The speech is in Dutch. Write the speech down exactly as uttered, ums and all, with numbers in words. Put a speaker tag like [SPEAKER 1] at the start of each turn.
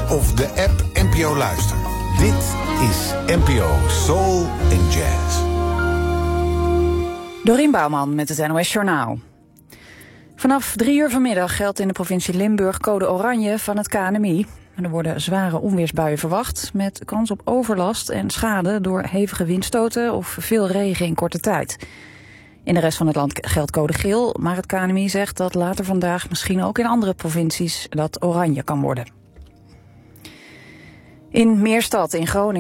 [SPEAKER 1] of de app N P O Luister. Dit is N P O Soul en Jazz.
[SPEAKER 2] Dorien Bouwman met het N O S Journaal. Vanaf drie uur vanmiddag geldt in de provincie Limburg code oranje van het K N M I. Er worden zware onweersbuien verwacht met kans op overlast en schade door hevige windstoten of veel regen in korte tijd. In de rest van het land geldt code geel, maar het K N M I zegt dat later vandaag misschien ook in andere provincies dat oranje kan worden. In Meerstad in Groningen